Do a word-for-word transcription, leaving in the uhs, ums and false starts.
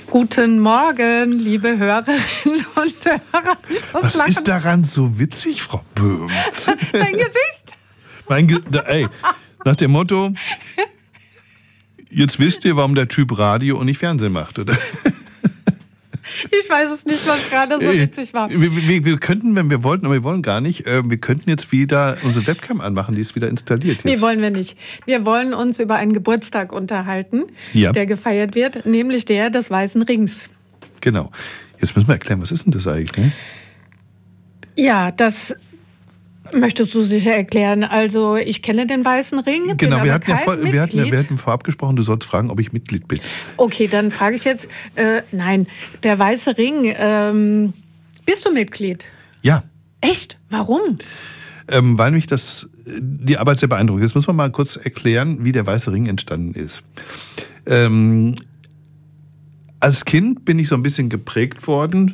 Guten Morgen, liebe Hörerinnen und Hörer. Was Lachen. ist daran so witzig, Frau Böhm? Dein Gesicht. Mein Ge- da, ey, nach dem Motto, jetzt wisst ihr, warum der Typ Radio und nicht Fernsehen macht, oder? Ich weiß es nicht, was gerade so witzig war. Wir, wir, wir könnten, wenn wir wollten, aber wir wollen gar nicht, äh, wir könnten jetzt wieder unsere Webcam anmachen, die ist wieder installiert. Jetzt. Nee, wollen wir nicht. Wir wollen uns über einen Geburtstag unterhalten, Ja. der gefeiert wird, nämlich der des Weißen Rings. Genau. Jetzt müssen wir erklären, was ist denn das eigentlich? Ne? Ja, das möchtest du sicher erklären. Also ich kenne den Weißen Ring, Genau, bin wir aber hatten, ja kein vor, wir, hatten, Mitglied. wir hatten vorab gesprochen, du sollst fragen, ob ich Mitglied bin. Okay, dann frage ich jetzt, äh, nein, der Weiße Ring, ähm, bist du Mitglied? Ja. Echt? Warum? Ähm, weil mich das, die Arbeit sehr beeindruckt. Jetzt muss man mal kurz erklären, wie der Weiße Ring entstanden ist. Ähm, als Kind bin ich so ein bisschen geprägt worden